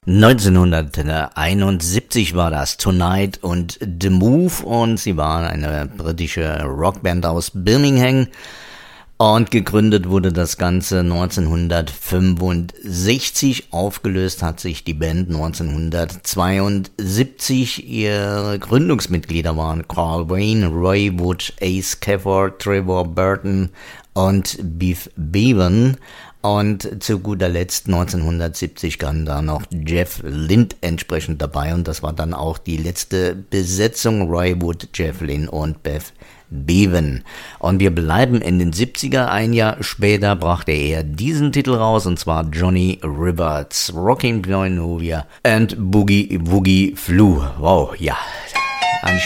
1971 war das, Tonight und The Move, und sie waren eine britische Rockband aus Birmingham. Und gegründet wurde das Ganze 1965, aufgelöst hat sich die Band 1972. Ihre Gründungsmitglieder waren Carl Wayne, Roy Wood, Ace Cafford, Trevor Burton und Beef Bevan. Und zu guter Letzt 1970 kam da noch Jeff Lynne entsprechend dabei, und das war dann auch die letzte Besetzung: Roy Wood, Jeff Lynne und Beef Bevan. Und wir bleiben in den 70er. Ein Jahr später brachte er diesen Titel raus, und zwar Johnny Rivers, Rockin' Blowin' Novia and Boogie Woogie Flu. Wow, ja,